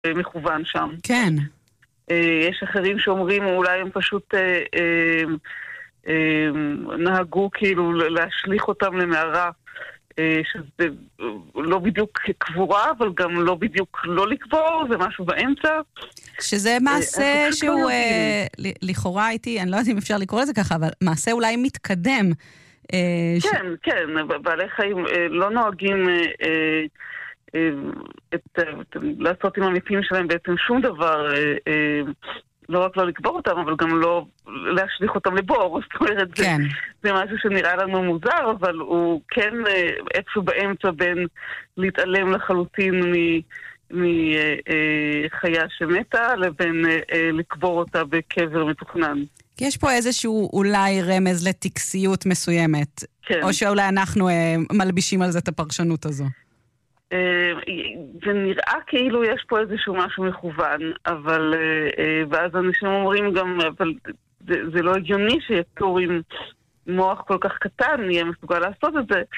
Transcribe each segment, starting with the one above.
מכוון שם. כן. יש אחרים שאומרים אולי הם פשוט נהגו כאילו להשליך אותם למערה, שזה לא בדיוק קבורה, אבל גם לא בדיוק לא לקבור, זה משהו באמצע. שזה מעשה שהוא לכאורה הייתי, אני לא יודעת אם אפשר לקרוא לזה ככה, אבל מעשה אולי מתקדם. כן, כן, בעלי חיים לא נוהגים לעשות עם המתים שלהם בעצם שום דבר, לא רק לא לקבור אותם, אבל גם לא להשליך אותם לבור. זאת אומרת, זה משהו שנראה לנו מוזר, אבל הוא כן איפשהו באמצע בין להתעלם לחלוטין מחיה שמתה, לבין לקבור אותה בקבר מתוכנן. יש פה איזשהו אולי רמז לטקסיות מסוימת, כן. או שאולי אנחנו מלבישים על זה את הפרשנות הזו. זה נראה כאילו יש פה איזשהו משהו מכוון, אבל ואז אנשים אומרים גם, אבל זה לא הגיוני שיצור עם מוח כל כך קטן יהיה מסוגל לעשות את זה.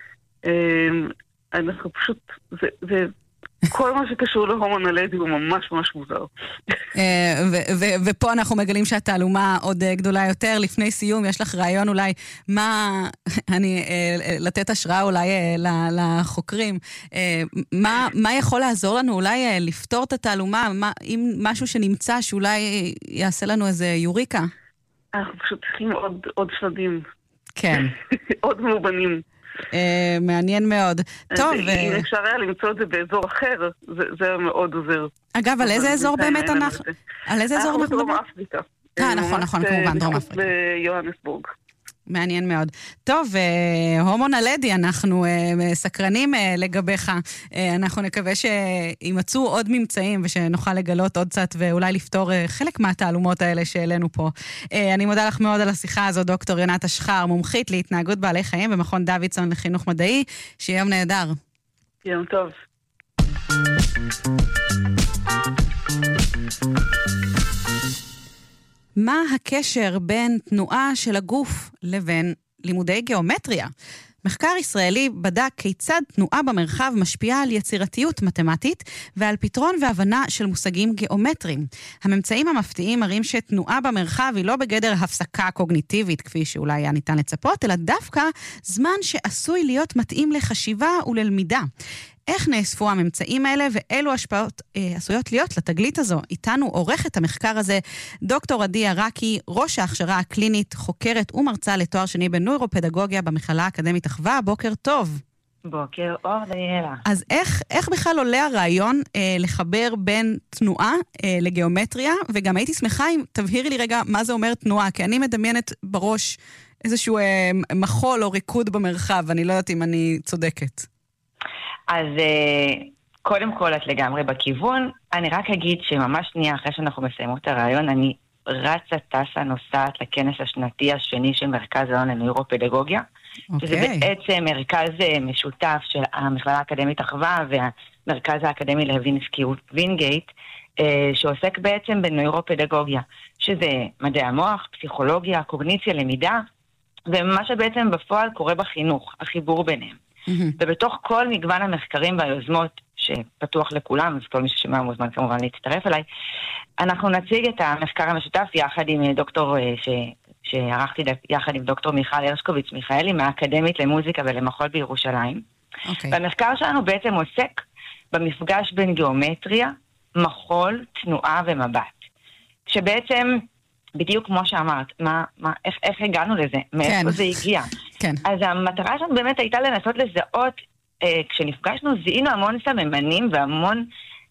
אנחנו פשוט, זה כל מה שקשור להומון הלדי הוא ממש ממש מוזר. ופה אנחנו מגלים שהתעלומה עוד גדולה יותר. לפני סיום, יש לך רעיון אולי לתת השראה אולי לחוקרים. מה יכול לעזור לנו אולי לפתור את התעלומה? אם משהו שנמצא שאולי יעשה לנו איזה יוריקה? אנחנו פשוט צריכים עוד שלדים. כן. עוד מאובנים. מעניין מאוד. טוב. אם אפשר היה למצוא את זה באזור אחר, זה מאוד עוזר. אגב, על איזה אזור באמת אנחנו? על איזה אזור אנחנו? אנחנו בדרום אפריקה. נכון, כמובן, דרום אפריקה. ביוהנסבורג. מעניין מאוד. טוב, הומון הלדי, אנחנו סקרנים לגביך. אנחנו נקווה שימצאו עוד ממצאים ושנוכל לגלות עוד קצת ואולי לפתור חלק מהתעלומות האלה שהעלינו פה. אני מודה לך מאוד על השיחה הזו, דוקטור יונת אשחר, מומחית להתנהגות בעלי חיים במכון דוידסון לחינוך מדעי. שיהיה יום נהדר. יום טוב. מה הקשר בין תנועה של הגוף לבין לימודי גיאומטריה? מחקר ישראלי בדק כיצד תנועה במרחב משפיעה על יצירתיות מתמטית ועל פתרון והבנה של מושגים גיאומטריים. הממצאים המפתיעים מראים שתנועה במרחב היא לא בגדר הפסקה קוגניטיבית כפי שאולי היה ניתן לצפות, אלא דווקא זמן שעשוי להיות מתאים לחשיבה וללמידה. איך נאספו הממצאים האלה ואילו השפעות עשויות להיות לתגלית הזו? איתנו עורכת המחקר הזה דוקטור עדי ערקי, ראש ההכשרה הקלינית, חוקרת ומרצה לתואר שני בנוירופדגוגיה במכללה האקדמית אחווה. בוקר טוב. בוקר אור, דניאלה. אז איך בכלל עולה הרעיון לחבר בין תנועה לגיאומטריה? וגם הייתי שמחה אם תבהירי לי רגע מה זה אומר תנועה, כי אני מדמיינת בראש איזשהו מחול או ריקוד במרחב, אני לא יודעת אם אני צודקת. אז קודם כל את לגמרי בכיוון. אני רק אגיד שממש שנייה אחרי שאנחנו מסיימות את הרעיון, אני רצה, טסה, נוסעת לכנס השנתי השני של מרכז העליון לנוירופדגוגיה, שזה בעצם מרכז משותף של המכללה האקדמית אחווה והמרכז האקדמי לוינסקי וינגייט, שעוסק בעצם בנוירופדגוגיה, שזה מדעי המוח, פסיכולוגיה, קוגניציה, למידה, ומה שבעצם בפועל קורה בחינוך, החיבור ביניהם. ובתוך כל מגוון המחקרים והיוזמות שפתוח לכולם, אז כל מי ששמע מוזמן כמובן להצטרף אליי, אנחנו נציג את המחקר המשותף יחד עם דוקטור שערכתי יחד עם דוקטור מיכל הרשקוביץ מיכאלי מהאקדמית למוזיקה ולמחול בירושלים. והמחקר שלנו בעצם עוסק במפגש בין גיאומטריה, מחול, תנועה ומבט. שבעצם בדיוק כמו שאמרת, איך הגענו לזה? מאיפה זה הגיע? אז המטרה שלנו באמת הייתה לנסות לזהות, כשנפגשנו זיהינו המון סממנים והמון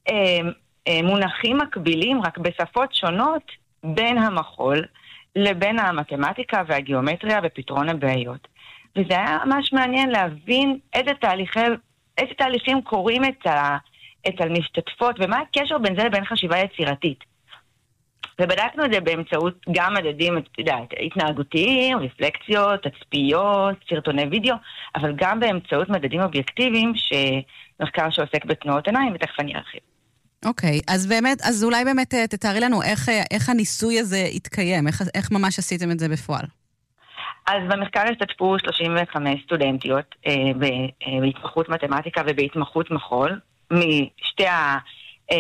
מונחים מקבילים, רק בשפות שונות, בין המחול לבין המתמטיקה והגיאומטריה ופתרון הבעיות. וזה היה ממש מעניין להבין איזה תהליכים קורים אצל משתתפות, ומה הקשר בין זה לבין חשיבה יצירתית. ובדקנו את זה באמצעות גם מדדים התנהגותיים, רפלקציות, תצפיות, סרטוני וידאו, אבל גם באמצעות מדדים אובייקטיביים שמחקר שעוסק בתנועות עיניים, ותכף אני ארחיב. אוקיי, אז אולי באמת תתארי לנו איך הניסוי הזה יתקיים, איך ממש עשיתם את זה בפועל? אז במחקר השתתפו 35 סטודנטיות בהתמחות מתמטיקה ובהתמחות מחול, משתי